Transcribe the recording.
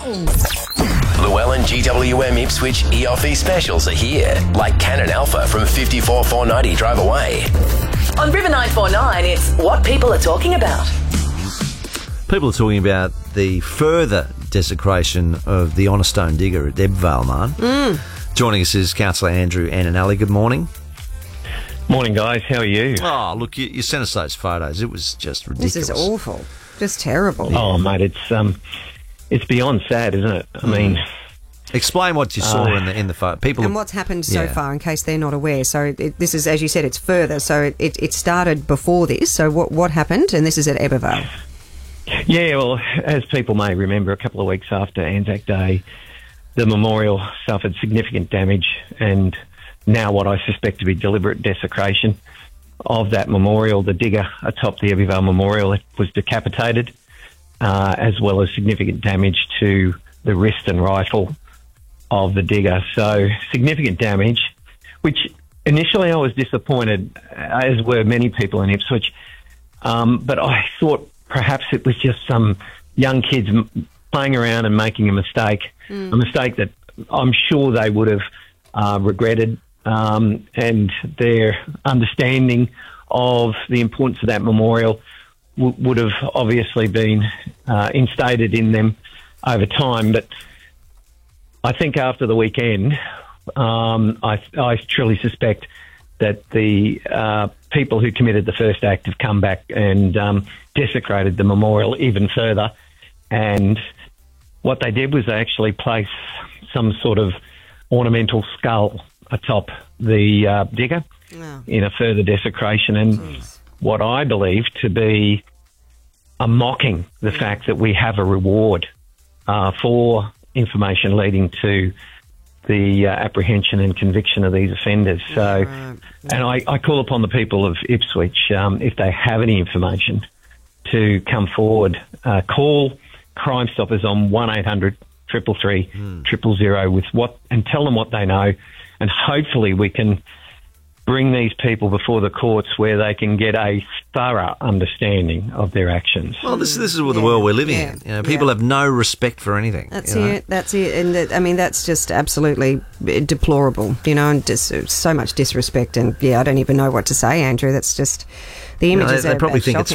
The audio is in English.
Llewellyn GWM Ipswich EOFE specials are here, like Canon Alpha from 54,490 drive away. On River 949, it's what people are talking about. People are talking about the further desecration of the Honestone digger at Ebbvale, man. Joining us is Councillor Andrew Ananelli. Good morning. Morning, guys. How are you? Oh, look, you sent us those photos. It was just ridiculous. This is awful. Just terrible. Oh, mate, it's beyond sad, isn't it? I mean, explain what you saw in the photo. People and what's happened so far, in case they're not aware. So this is, as you said, it's further. So it started before this. So what happened? And this is at Ebbvale. Yeah, well, as people may remember, a couple of weeks after Anzac Day, the memorial suffered significant damage, and now what I suspect to be deliberate desecration of that memorial. The digger atop the Ebbvale Memorial was decapitated, as well as significant damage to the wrist and rifle of the digger. So significant damage, which initially I was disappointed, as were many people in Ipswich, but I thought perhaps it was just some young kids playing around and making a mistake that I'm sure they would have regretted, and their understanding of the importance of that memorial would have obviously been instated in them over time. But I think after the weekend, I truly suspect that the people who committed the first act have come back and desecrated the memorial even further. And what they did was they actually place some sort of ornamental skull atop the digger in a further desecration, and what I believe to be a mocking the fact that we have a reward for information leading to the apprehension and conviction of these offenders. So, and I call upon the people of Ipswich, if they have any information, to come forward, call Crime Stoppers on 1800 333 000 with and tell them what they know, and hopefully we can bring these people before the courts where they can get a thorough understanding of their actions. Well, this is the world we're living in. You know, people have no respect for anything. That's it. And I mean, that's just absolutely deplorable, and just so much disrespect. And I don't even know what to say, Andrew. That's just, the images they probably think shocking. it's